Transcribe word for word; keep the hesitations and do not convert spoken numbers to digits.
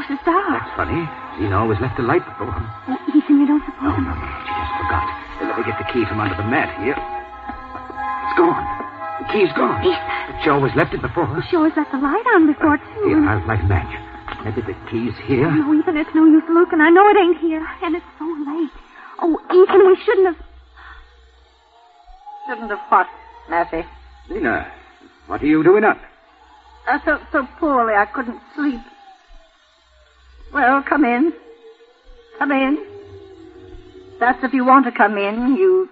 is dark. That's funny. Zena always left the light before. Oh, Ethan, you don't suppose... No, no, no. She just forgot. Let me get the key from under the mat here. It's gone. The key's gone. Ethan. But she always left it before. She always left the light on before, too. Here, I'll light a match. Maybe the key's here. No, Ethan, it's no use looking. I know it ain't here. And it's so late. Oh, Ethan, we shouldn't have... Shouldn't have what, Mattie? Zena, what are you doing up? I felt so poorly I couldn't sleep. Well, come in. Come in. That's if you want to come in, you